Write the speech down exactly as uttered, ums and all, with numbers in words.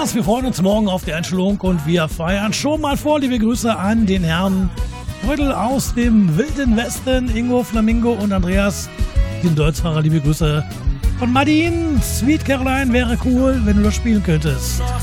war's. Wir freuen uns morgen auf die Einstellung und wir feiern schon mal vor. Liebe Grüße an den Herrn Rödel aus dem Wilden Westen, Ingo, Flamingo und Andreas, den Deutschfahrer. Liebe Grüße von Madin. Sweet Caroline, wäre cool, wenn du das spielen könntest.